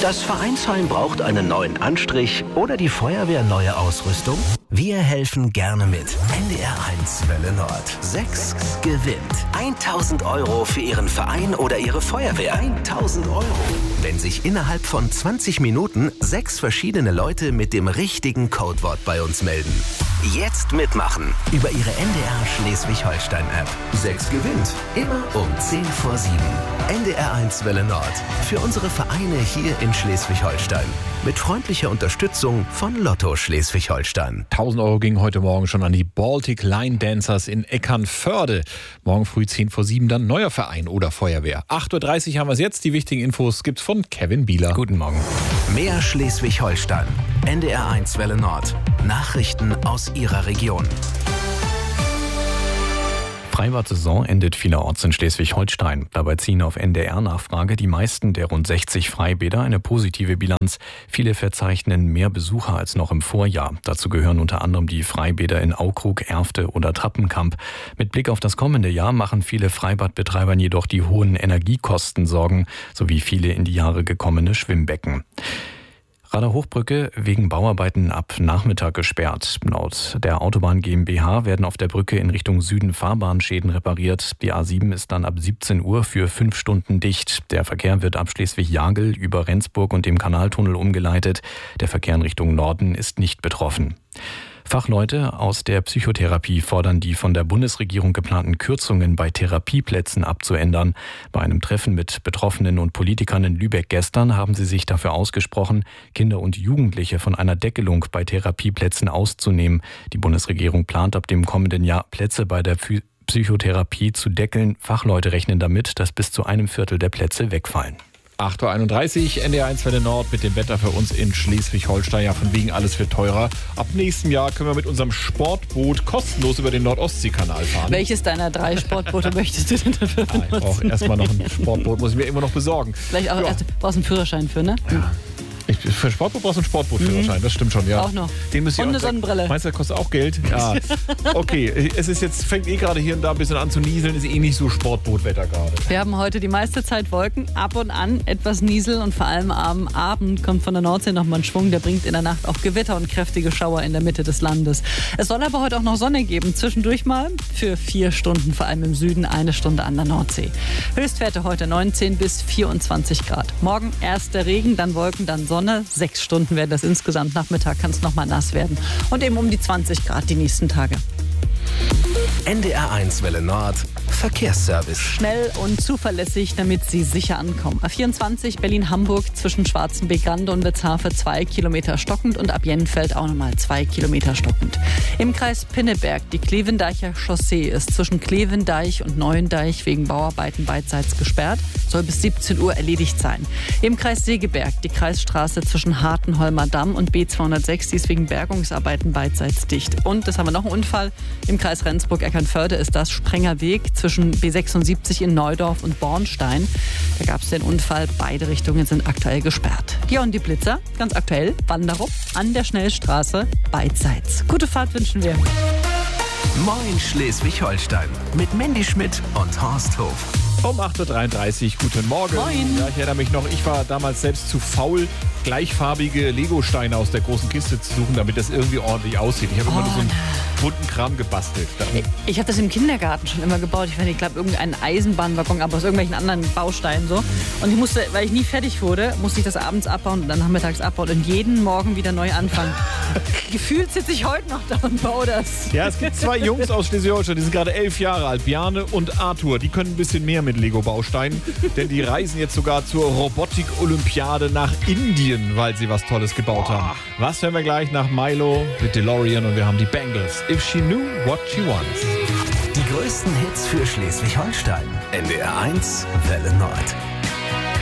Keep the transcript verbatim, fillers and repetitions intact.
Das Vereinsheim braucht einen neuen Anstrich oder die Feuerwehr neue Ausrüstung? Wir helfen gerne mit. N D R eins Welle Nord. sechs gewinnt. tausend Euro für Ihren Verein oder Ihre Feuerwehr. tausend Euro. Wenn sich innerhalb von zwanzig Minuten sechs verschiedene Leute mit dem richtigen Codewort bei uns melden. Jetzt mitmachen über Ihre N D R Schleswig-Holstein-App. sechs gewinnt. Immer um zehn vor sieben. N D R eins Welle Nord. Für unsere Vereine hier in Schleswig-Holstein. Mit freundlicher Unterstützung von Lotto Schleswig-Holstein. tausend Euro gingen heute Morgen schon an die Baltic Line Dancers in Eckernförde. Morgen früh zehn vor sieben dann neuer Verein oder Feuerwehr. acht Uhr dreißig haben wir es jetzt. Die wichtigen Infos gibt's von Kevin Bieler. Guten Morgen. Mehr Schleswig-Holstein. N D R eins Welle Nord. Nachrichten aus Ihrer Region. Freibad-Saison endet vielerorts in Schleswig-Holstein. Dabei ziehen auf N D R-Nachfrage die meisten der rund sechzig Freibäder eine positive Bilanz. Viele verzeichnen mehr Besucher als noch im Vorjahr. Dazu gehören unter anderem die Freibäder in Aukrug, Erfte oder Trappenkamp. Mit Blick auf das kommende Jahr machen viele Freibadbetreibern jedoch die hohen Energiekosten Sorgen, sowie viele in die Jahre gekommene Schwimmbecken. Rader-Hochbrücke wegen Bauarbeiten ab Nachmittag gesperrt. Laut der Autobahn GmbH werden auf der Brücke in Richtung Süden Fahrbahnschäden repariert. Die A sieben ist dann ab siebzehn Uhr für fünf Stunden dicht. Der Verkehr wird ab Schleswig-Jagel über Rendsburg und dem Kanaltunnel umgeleitet. Der Verkehr in Richtung Norden ist nicht betroffen. Fachleute aus der Psychotherapie fordern, die von der Bundesregierung geplanten Kürzungen bei Therapieplätzen abzuändern. Bei einem Treffen mit Betroffenen und Politikern in Lübeck gestern haben sie sich dafür ausgesprochen, Kinder und Jugendliche von einer Deckelung bei Therapieplätzen auszunehmen. Die Bundesregierung plant ab dem kommenden Jahr Plätze bei der Psychotherapie zu deckeln. Fachleute rechnen damit, dass bis zu einem Viertel der Plätze wegfallen. acht Uhr einunddreißig, N D R eins Welle Nord mit dem Wetter für uns in Schleswig-Holstein. Ja, von wegen alles wird teurer. Ab nächstem Jahr können wir mit unserem Sportboot kostenlos über den Nord-Ostsee-Kanal fahren. Welches deiner drei Sportboote möchtest du denn dafür benutzen? Ah, ich brauche erstmal noch ein Sportboot, muss ich mir immer noch besorgen. Vielleicht auch, ja. erst, brauchst du einen Führerschein für, ne? Ja. Ich, für ein Sportboot brauchst du einen Sportbootführerschein, das stimmt schon, ja. Auch noch. Den müsst ihr und auch, eine Sonnenbrille. Meinst du, das kostet auch Geld? Ja. Okay, es ist jetzt, fängt eh gerade hier und da ein bisschen an zu nieseln, ist eh nicht so Sportbootwetter gerade. Wir haben heute die meiste Zeit Wolken, ab und an etwas Niesel und vor allem am Abend kommt von der Nordsee nochmal ein Schwung, der bringt in der Nacht auch Gewitter und kräftige Schauer in der Mitte des Landes. Es soll aber heute auch noch Sonne geben, zwischendurch mal für vier Stunden, vor allem im Süden, eine Stunde an der Nordsee. Höchstwerte heute neunzehn bis vierundzwanzig Grad. Morgen erst der Regen, dann Wolken, dann Sonne, sechs Stunden. Stunden werden das insgesamt. Nachmittag kann es nochmal nass werden. Und eben um die zwanzig Grad die nächsten Tage. N D R eins Welle Nord. Verkehrsservice. Schnell und zuverlässig, damit Sie sicher ankommen. A vierundzwanzig Berlin-Hamburg zwischen Schwarzenbeck-Grande und Witzhafe zwei Kilometer stockend und ab Jennfeld auch nochmal zwei Kilometer stockend. Im Kreis Pinneberg, die Klevendeicher Chaussee ist zwischen Klevendeich und Neuendeich wegen Bauarbeiten beidseits gesperrt, soll bis siebzehn Uhr erledigt sein. Im Kreis Segeberg, die Kreisstraße zwischen Hartenholmer Damm und B zweihundertsechs, die ist wegen Bergungsarbeiten beidseits dicht. Und, das haben wir noch einen Unfall, im Kreis Rendsburg-Eckernförde ist das Sprenger Weg zwischen B sechsundsiebzig in Neudorf und Bornstein. Da gab es den Unfall. Beide Richtungen sind aktuell gesperrt. Ja, und die Blitzer, ganz aktuell, Wanderup an der Schnellstraße beidseits. Gute Fahrt wünschen wir. Moin Schleswig-Holstein mit Mandy Schmidt und Horst Hof. Um acht Uhr dreiunddreißig, guten Morgen. Moin. Ja, ich erinnere mich noch, ich war damals selbst zu faul, gleichfarbige Lego-Steine aus der großen Kiste zu suchen, damit das irgendwie ordentlich aussieht. Ich habe Oh, immer nur so einen bunten Kram gebastelt. Dann Ich habe das im Kindergarten schon immer gebaut. Ich, ich glaube, irgendeinen Eisenbahnwaggon, aber aus irgendwelchen anderen Bausteinen so. Und ich musste, weil ich nie fertig wurde, musste ich das abends abbauen und dann nachmittags abbauen und jeden Morgen wieder neu anfangen. Gefühlt sitze ich heute noch da und baue das. Ja, es gibt zwei Jungs aus Schleswig-Holstein, die sind gerade elf Jahre alt, Bjarne und Arthur. Die können ein bisschen mehr mit Lego-Bausteinen, denn die reisen jetzt sogar zur Robotik-Olympiade nach Indien, weil sie was Tolles gebaut haben. Was hören wir gleich nach Milo mit DeLorean und wir haben die Bangles. If she knew what she wants. Die größten Hits für Schleswig-Holstein. N D R eins Welle Nord.